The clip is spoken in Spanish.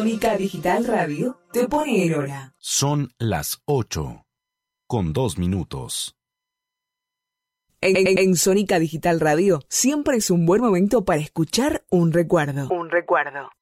Sónica Digital Radio te pone en hora. Son las 8:02. En Sónica Digital Radio siempre es un buen momento para escuchar un recuerdo. Un recuerdo.